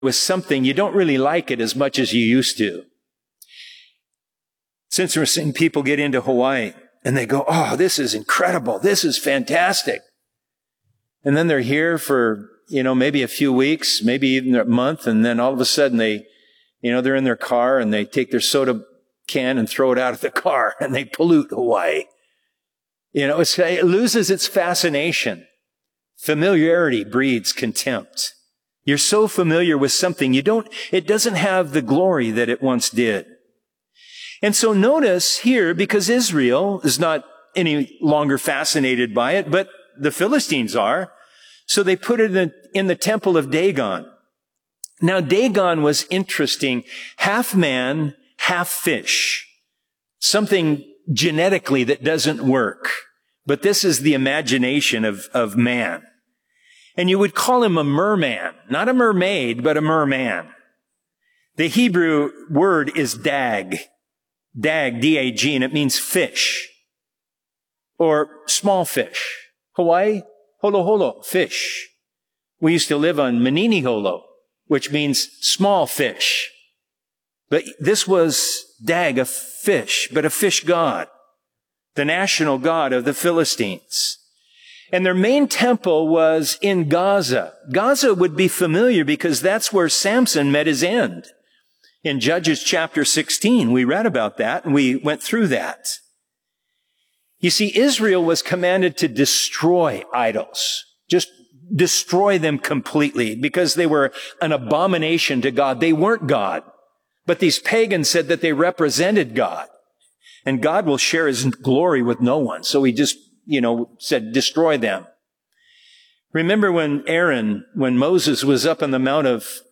with something, you don't really like it as much as you used to. It's interesting, people get into Hawaii and they go, oh, this is incredible. This is fantastic. And then they're here for, maybe a few weeks, maybe even a month. And then all of a sudden they're in their car and they take their soda can and throw it out of the car and they pollute Hawaii. It loses its fascination. Familiarity breeds contempt. You're so familiar with something, it doesn't have the glory that it once did. And so notice here, because Israel is not any longer fascinated by it, but the Philistines are, so they put it in the temple of Dagon. Now, Dagon was interesting. Half man, half fish. Something genetically that doesn't work. But this is the imagination of man. And you would call him a merman. Not a mermaid, but a merman. The Hebrew word is dag. Dag, D-A-G, and it means fish. Or small fish. Hawaii, holo holo, fish. We used to live on Manini Holo, which means small fish. But this was dag, a fish, but a fish god. The national god of the Philistines. And their main temple was in Gaza. Gaza would be familiar because that's where Samson met his end. In Judges chapter 16, we read about that and we went through that. You see, Israel was commanded to destroy idols. Just destroy them completely because they were an abomination to God. They weren't God. But these pagans said that they represented God. And God will share his glory with no one. So he just, said, destroy them. Remember when Moses was up on the Mount of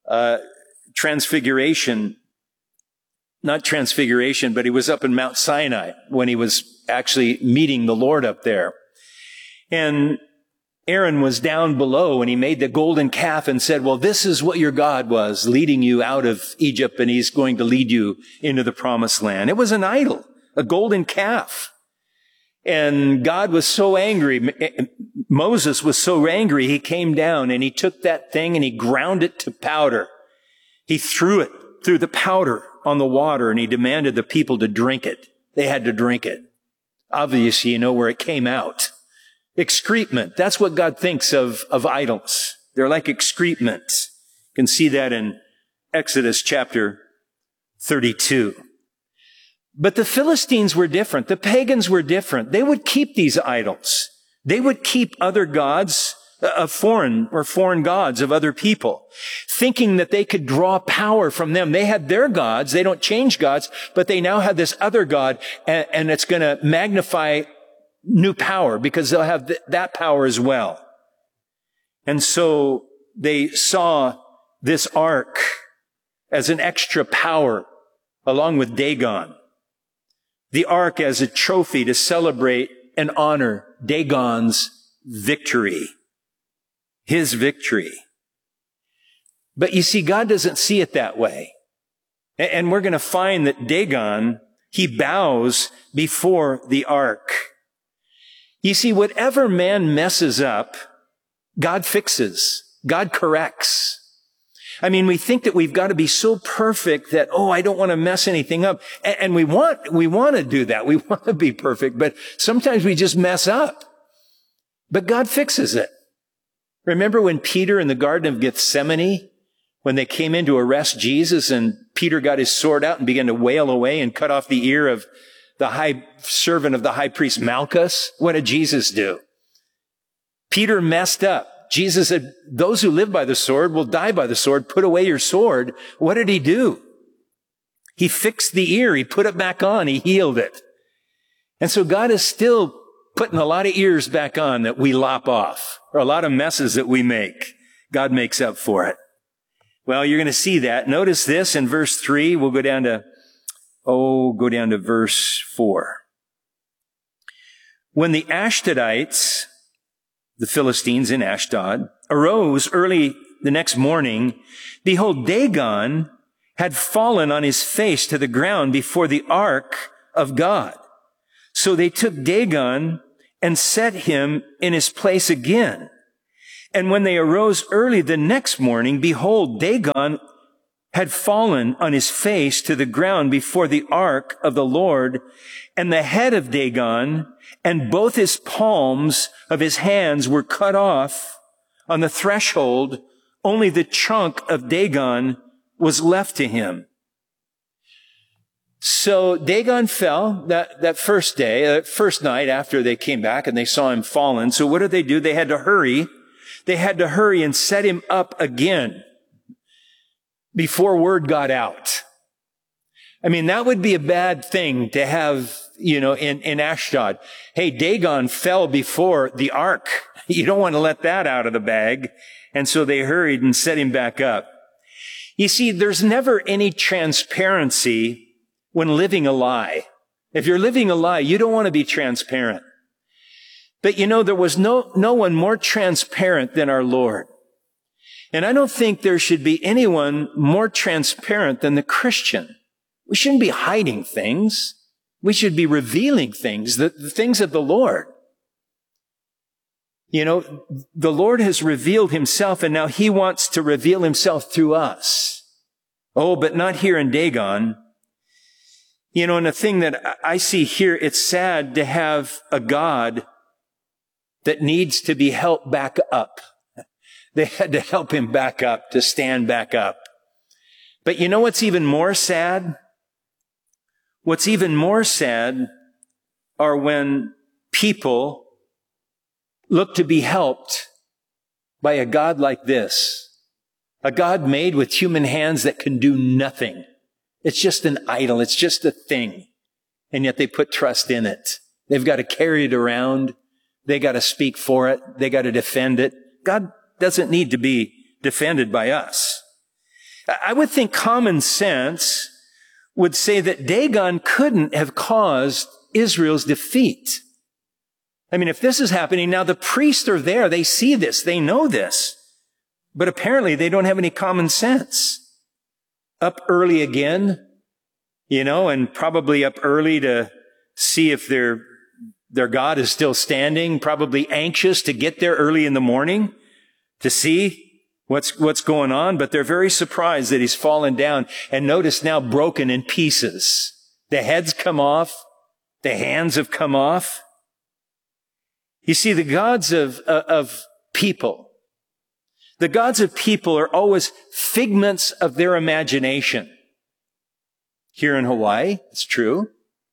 Transfiguration, not Transfiguration, but he was up in Mount Sinai when he was actually meeting the Lord up there. And Aaron was down below and he made the golden calf and said, well, this is what your God was, leading you out of Egypt, and he's going to lead you into the promised land. It was an idol, a golden calf. And God was so angry. Moses was so angry, he came down and he took that thing and he ground it to powder. He threw the powder on the water and he demanded the people to drink it. They had to drink it. Obviously, you know where it came out. Excrement. That's what God thinks of idols. They're like excrement. You can see that in Exodus chapter 32. But the Philistines were different. The pagans were different. They would keep these idols. They would keep other gods, foreign gods of other people, thinking that they could draw power from them. They had their gods. They don't change gods, but they now have this other God, and it's going to magnify new power because they'll have that power as well. And so they saw this ark as an extra power along with Dagon. The ark as a trophy to celebrate and honor Dagon's victory. His victory. But you see, God doesn't see it that way. And we're going to find that Dagon, he bows before the ark. You see, whatever man messes up, God fixes. God corrects. I mean, we think that we've got to be so perfect that, I don't want to mess anything up. And we want to do that. We want to be perfect, but sometimes we just mess up. But God fixes it. Remember when Peter in the Garden of Gethsemane, when they came in to arrest Jesus and Peter got his sword out and began to wail away and cut off the ear of the high servant of the high priest Malchus? What did Jesus do? Peter messed up. Jesus said, those who live by the sword will die by the sword. Put away your sword. What did he do? He fixed the ear. He put it back on. He healed it. And so God is still putting a lot of ears back on that we lop off, or a lot of messes that we make. God makes up for it. Well, you're going to see that. Notice this in verse 3. We'll go down to verse 4. When the Ashdodites, the Philistines in Ashdod, arose early the next morning, behold, Dagon had fallen on his face to the ground before the ark of God. So they took Dagon and set him in his place again. And when they arose early the next morning, behold, Dagon had fallen on his face to the ground before the ark of the Lord, and the head of Dagon and both his palms of his hands were cut off on the threshold. Only the trunk of Dagon was left to him. So Dagon fell that first day, that first night after they came back and they saw him fallen. So what did they do? They had to hurry. They had to hurry and set him up again before word got out. I mean, that would be a bad thing to have, in Ashdod. Hey, Dagon fell before the ark. You don't want to let that out of the bag. And so they hurried and set him back up. You see, there's never any transparency when living a lie. If you're living a lie, you don't want to be transparent. But there was no one more transparent than our Lord. And I don't think there should be anyone more transparent than the Christian. We shouldn't be hiding things. We should be revealing things, the things of the Lord. The Lord has revealed himself, and now he wants to reveal himself through us. Oh, but not here in Dagon. And the thing that I see here, it's sad to have a God that needs to be helped back up. They had to help him back up, to stand back up. But what's even more sad? What's even more sad are when people look to be helped by a God like this. A God made with human hands that can do nothing. It's just an idol. It's just a thing. And yet they put trust in it. They've got to carry it around. They got to speak for it. They got to defend it. God doesn't need to be defended by us. I would think common sense would say that Dagon couldn't have caused Israel's defeat. I mean, if this is happening, now the priests are there. They see this. They know this. But apparently they don't have any common sense. Up early again, and probably up early to see if their God is still standing, probably anxious to get there early in the morning to see what's going on, but they're very surprised that he's fallen down, and notice now broken in pieces. The head's come off. The hands have come off. You see, the gods of people, the gods of people are always figments of their imagination. Here in Hawaii, it's true.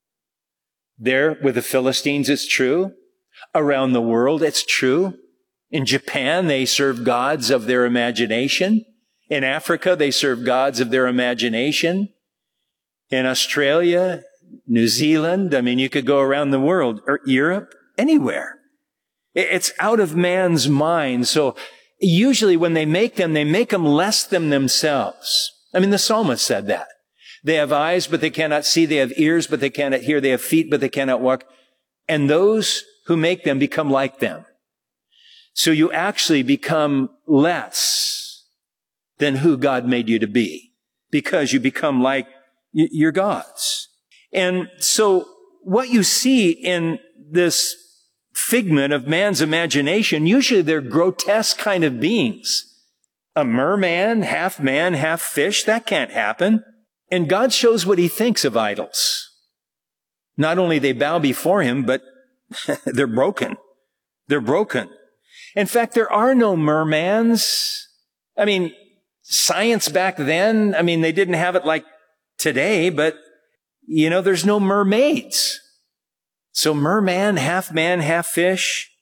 There with the Philistines, it's true. Around the world, it's true. In Japan, they serve gods of their imagination. In Africa, they serve gods of their imagination. In Australia, New Zealand, you could go around the world, or Europe, anywhere. It's out of man's mind. So usually when they make them less than themselves. The psalmist said that. They have eyes, but they cannot see. They have ears, but they cannot hear. They have feet, but they cannot walk. And those who make them become like them. So you actually become less than who God made you to be, because you become like your gods. And so what you see in this figment of man's imagination, usually they're grotesque kind of beings. A merman, half fish, that can't happen. And God shows what he thinks of idols. Not only they bow before him, but they're broken. They're broken. In fact, there are no mermans. Science back then, they didn't have it like today, but, there's no mermaids. So merman, half fish.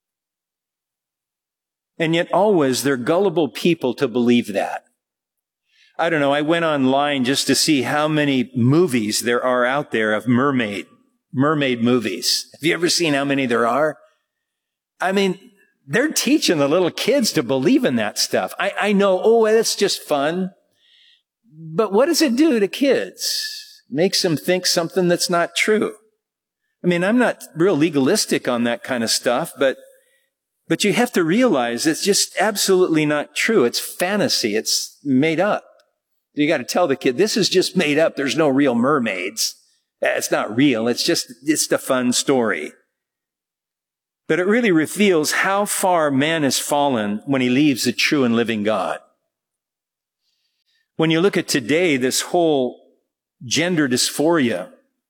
And yet always they're gullible people to believe that. I don't know, I went online just to see how many movies there are out there of mermaid movies. Have you ever seen how many there are? They're teaching the little kids to believe in that stuff. I know, that's just fun. But what does it do to kids? Makes them think something that's not true. I'm not real legalistic on that kind of stuff, but you have to realize it's just absolutely not true. It's fantasy. It's made up. You got to tell the kid, this is just made up. There's no real mermaids. It's not real. It's a fun story. But it really reveals how far man has fallen when he leaves the true and living God. When you look at today, this whole gender dysphoria,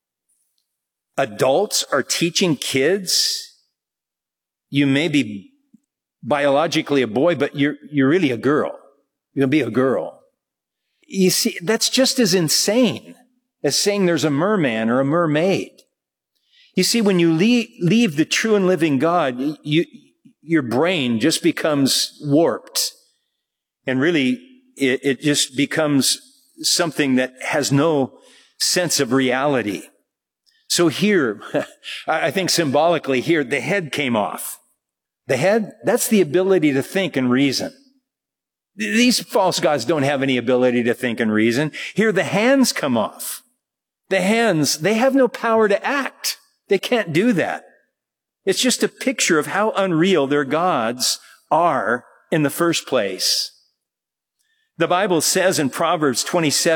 adults are teaching kids, you may be biologically a boy, but you're really a girl. You're going to be a girl. You see, that's just as insane as saying there's a merman or a mermaid. You see, when you leave the true and living God, your brain just becomes warped. And really, it just becomes something that has no sense of reality. So here, I think symbolically here, the head came off. The head, that's the ability to think and reason. These false gods don't have any ability to think and reason. Here, the hands come off. The hands, they have no power to act. They can't do that. It's just a picture of how unreal their gods are in the first place. The Bible says in Proverbs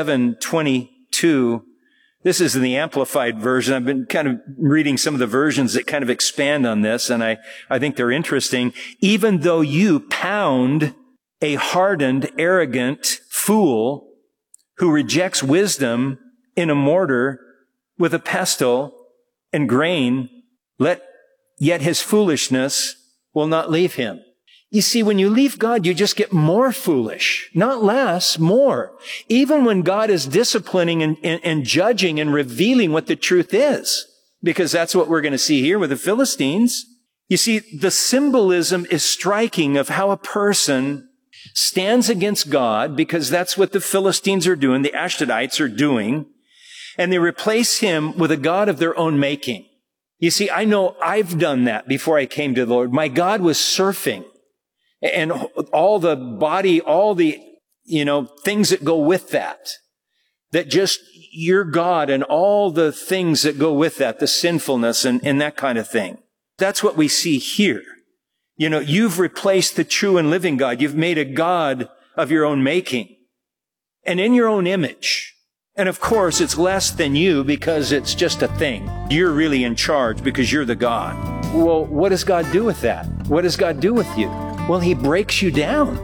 27:22, this is in the Amplified Version. I've been kind of reading some of the versions that kind of expand on this, and I think they're interesting. Even though you pound a hardened, arrogant fool who rejects wisdom in a mortar with a pestle and grain, yet his foolishness will not leave him. You see, when you leave God, you just get more foolish, not less, more. Even when God is disciplining and judging and revealing what the truth is, because that's what we're going to see here with the Philistines. You see, the symbolism is striking of how a person stands against God, because that's what the Philistines are doing, the Ashdodites are doing, and they replace him with a god of their own making. You see, I know I've done that before I came to the Lord. My God was surfing. And all the body, all the, things that go with that just your God and all the things that go with that, the sinfulness and that kind of thing. That's what we see here. You've replaced the true and living God. You've made a God of your own making and in your own image. And of course, it's less than you because it's just a thing. You're really in charge because you're the God. Well, what does God do with that? What does God do with you? Well, he breaks you down.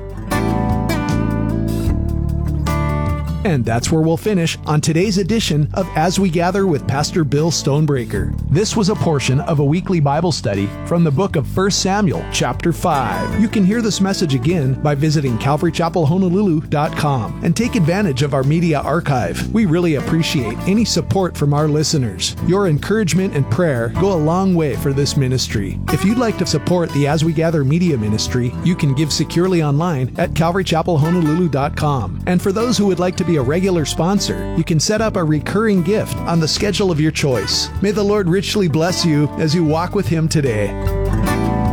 And that's where we'll finish on today's edition of As We Gather with Pastor Bill Stonebreaker. This was a portion of a weekly Bible study from the book of 1 Samuel, chapter 5. You can hear this message again by visiting CalvaryChapelHonolulu.com and take advantage of our media archive. We really appreciate any support from our listeners. Your encouragement and prayer go a long way for this ministry. If you'd like to support the As We Gather media ministry, you can give securely online at CalvaryChapelHonolulu.com. And for those who would like to be a regular sponsor, you can set up a recurring gift on the schedule of your choice. May the Lord richly bless you as you walk with Him today.